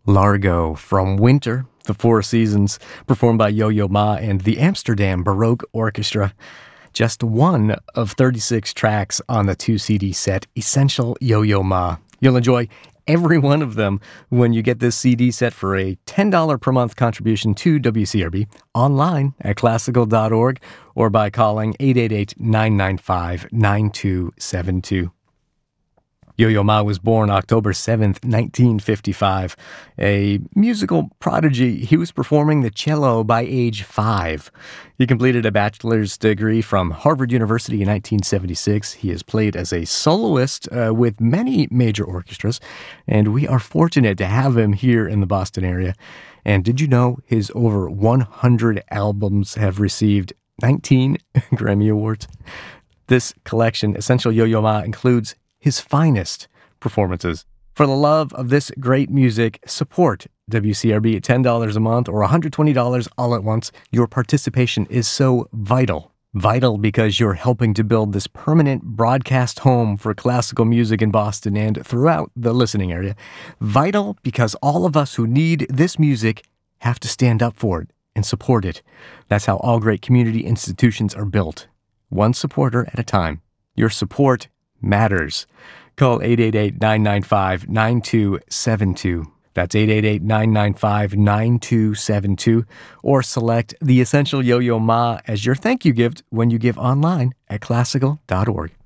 Largo from Winter, The Four Seasons, performed by Yo-Yo Ma and the Amsterdam Baroque Orchestra. Just one of 36 tracks on the 2 CD set, Essential Yo-Yo Ma. You'll enjoy every one of them when you get this CD set for a $10 per month contribution to WCRB online at classical.org or by calling 888-995-9272. Yo-Yo Ma was born October 7th, 1955. A musical prodigy, he was performing the cello by age 5. He completed a bachelor's degree from Harvard University in 1976. He has played as a soloist with many major orchestras, and we are fortunate to have him here in the Boston area. And did you know his over 100 albums have received 19 Grammy Awards? This collection, Essential Yo-Yo Ma, includes his finest performances. For the love of this great music, support WCRB at $10 a month or $120 all at once. Your participation is so vital. Vital because you're helping to build this permanent broadcast home for classical music in Boston and throughout the listening area. Vital because all of us who need this music have to stand up for it and support it. That's how all great community institutions are built. One supporter at a time. Your support matters. Call 888-995-9272. That's 888-995-9272. Or select the Essential Yo-Yo Ma as your thank you gift when you give online at classical.org.